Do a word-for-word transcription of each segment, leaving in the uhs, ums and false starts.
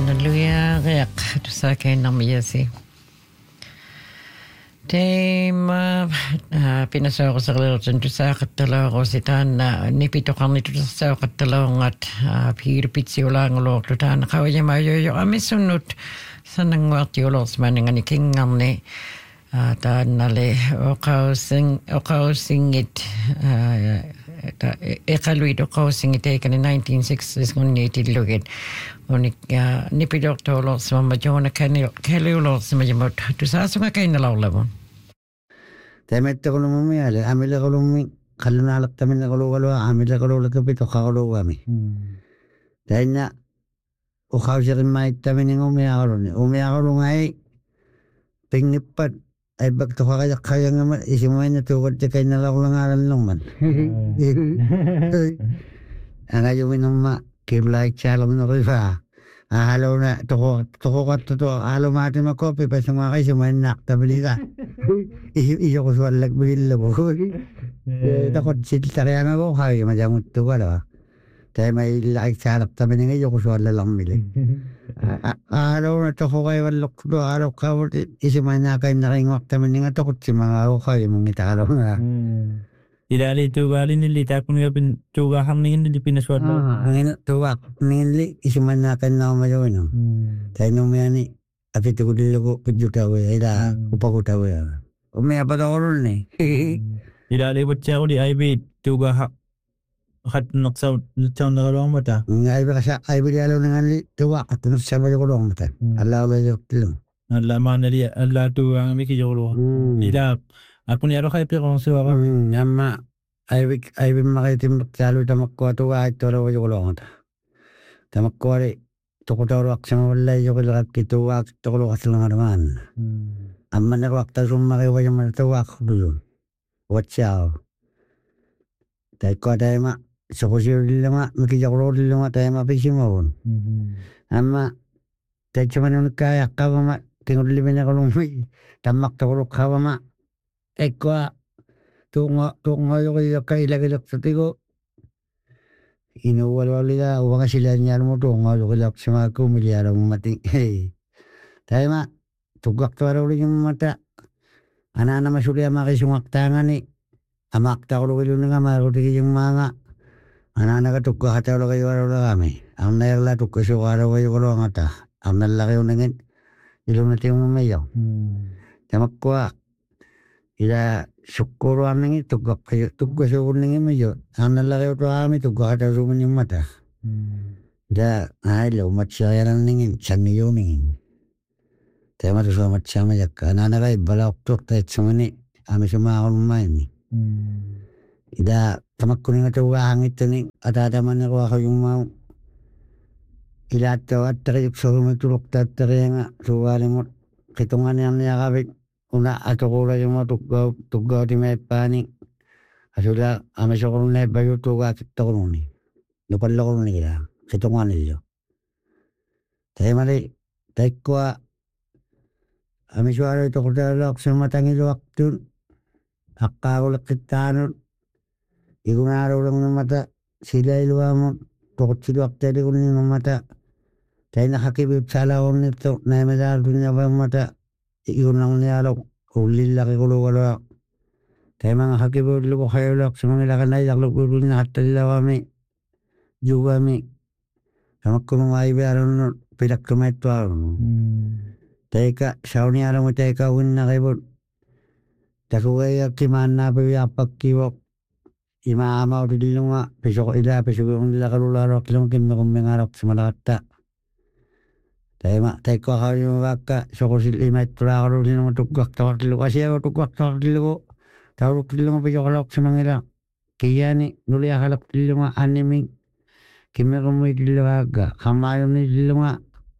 Halleluja, req, du sakin namiyasi. Teema pinasoorserlilutun tusaaqattaloorusitaanna nipitoqarnitu tusaaqattaloongat piilupitsiulaanguluorlu taana qawajamaayoyo amissunnut sananguartiulorsimaningani kingarni taannali oqaussing oqaussingit eqaluit oqaussingit eikani nineteen sixties ngunniitillugit unik nipidortoolorsimama joona kaliulorsimajamut tusaasunga kainalaullavun tamettequlumumi ale amilequlummi qallunaaleqtaminnequlugalua amileqululakapit oqaquluugami tainna uqausirimmaittaminiŋumiaqaluni umiaqalungai pingippat aibak toqaqajaqqajangamat isimuainna tuugattakainnalaulangaalallerman angayuminumma kiblaiksaalernerifa ahaluna toqo toqoqattuto aalumaatimaqopi pasungaaqaisimuannaaqtamiliga isoqusuallak bigillagu taqotsillariangago qaajamajamuttugalaa taimaillaiksaaleqtaminiga isoqusuallalarmili aaluna toqoqaivalloqtuto aaloqqaavut isimuannaaqainnariinguartaminiga toqutsimangaago qaajamungitaalunga Idali tugalini takun yapin tuga hamningin di pinaswat. Angin tuga ningli isimannaaqannaamaluinu. Tainumiani apitugulillugu pujjutawe ila upagutawe. Umi apadaqorulni. Idali butchaaquli aibi tuga ha khat naqsaw nutsawnaqaluarmata. Aibi qasa aibi dialunangalli tuga qatnussamaluquluarmata. Allaulajortillu. Alla maanali alla tuga miki joglu. Ila Aku ni arokai piqonsi waqa. Amma aibik aibim maqaitim talu tamakkua tuga aittoro wajugulongata. Tamakkuari tuqutauru aqsama wallai yugilqakki tuga akittogulu qasilngarmaan. Amma niru aqtasummaqi wajamana tuga aqdulun. Watsiao. Taikkua taima soqosiulillunga mikijaqulurillunga taima pisimawun. Amma taitsamanunukkai aqqavama kingulliminaqulungmi tammaqtaquluqqavama Ekwa tunga tunga yogi yokai lagi laksatigo ino walwalida uanga silanyalmu tunga yogi laksamaku miliara mati hey taima tugak tuaruli mata ana-ana masulia maki sungaqtaangani amaqtaqulugiluninga marutigi manga ana-ana ka tukka hatawlaga yuarulagami amna yagla tukka suqaraga yugulongata amna lagi uningin ilunatimumayo tamakwa Ila syukur aningi tugak kayu tugak sukuningi majo. Ana lagi utu ami tugak ada rumani mata. Da ai lo matcha yana ningi chani yo ningi. Tema tu sama matcha ma jakka. Ana ana kai bala uktuk ta tsumani ami suma aul maini. Ida tamak kuninga tuga hangit ni ada ada mana ko akayung mau. Ila tawa tari yuksorumi tuluk tatari nga suwalimut kitungan yang niagabit. Una atokura yung tuggaw tuggaw di may pani asula amisokon na bayo tuga kitokoni lupallokon nila kitongan nila tayo mali taikwa amiswara tokodalok sumatangilo aktun akkagulak kitanun igunaro lang ng mata sila iluwa mo tokotsilo aktali kunin ng mata tayo nakakibib salawon nito na medal dunya ba mata Iyon lang niya alok ulilaki kuluwala. Tayo mga hakibod luko kayo lak sa mga lakanay laklok ulul na hatala kami. Juga kami. Kamak kumangay biyaran pidak kumaito ako. Tayo ka, saw niya alam mo tayo ka uwin na kibod. Takugay kiman na piyapak kiwok. Imaamaw dilo nga. Pisok ila, pisok yung nila kalularo. Kilong kimikummingarok sa malakata. Taima taikko akaw baka sokosil imait tulakaro lino tukak tawakilo kasi ako tukak tawakilo tawak lilo pijokalok sa mangila kiyani nuli akalak lilo nga anime kimekumay lilo aga kamayon ni lilo nga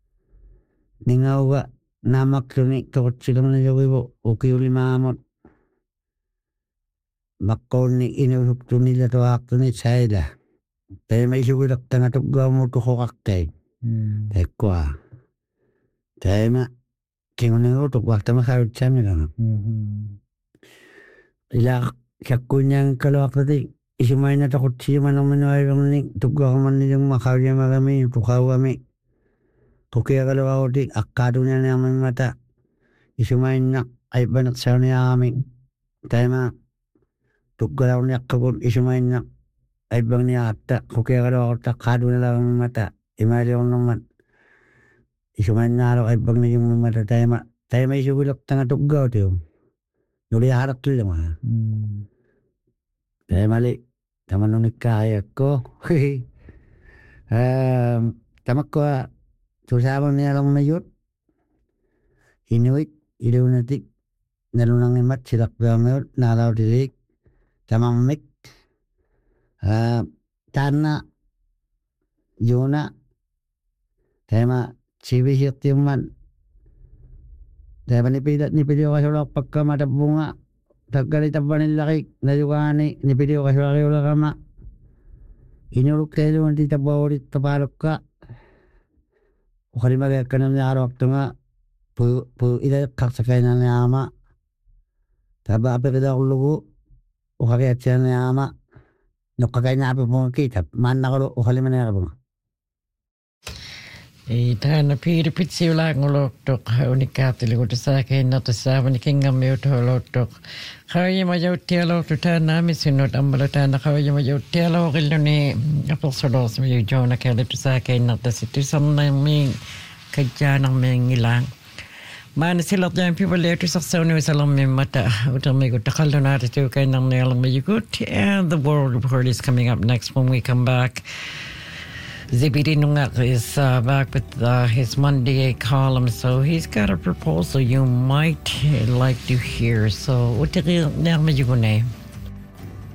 ningaw ga namak tuni tukot silang na yawibo ukiuli maamot makkaw ni inusuk tunila tawak tuni sayla tayo may sugilak tanga tukgaw mo tukokak tayo taikko ah Taima kinguningo tuk waktu makharut sami kana. Ila kakunyang kalawak tadi isumay na takot siya manang manuay kami tuk wakaman nilang makharya magami tukaw kami Kukiyakalo ako di akadunya naman mata. Isumain na ay banak sa niya kami. Tayo ma tukalaw niya kabun isumain na ay bang niya ata. Kukiyakalo ako takado na lang mata. Imali ako naman. Isumain na ako ay bang niya yung mata. Tayo ma tayo ma isubulok tanga tugaw tiyo. Nuli harap tuloy mo ha. Tayo mali. Taman nung nikaya ko. um, tamak ko susama niya lang na yun. Inuit, ilaw natik. Nalunang imat, silak gamot, nalaw dilik. Tamang mik. Uh, tana. Yuna. Tema, sibisik timan. Tema nipidat, nipidio ka sulak pagka matabunga. Tagkalita pa nilaki, nayukani, nipidio ka sulak yung kama. Inuluk tayo hindi tabaw ulit tapalok ka. Ukali magaya ka naman araw akto nga. Po po ida kaksakay na ni ama. Taba ape kada ako lugo. Ukali at siya ni ama. Nukakay na ape po kita. Man na ko ukali man na ako. Ita na piri pitsi ulang ulotok unikati ligo sa kay na to sa ni kinga me utolotok. Kaya ma jau tialo to ta na mi sinot ambalata na kaya ma jau tialo gilo ni apostlos mi jo na kaya to sa kay na to situ sam na mi kaya nang mi ngilang. Man sila dyan people later sa sa ni sa lang mi mata utang mi ko takal na to kay nang nilang mi good and the world report is coming up next when we come back. Zibidi Nungak is uh, back with uh, his Monday column, so he's got a proposal you might like to hear. So, what do you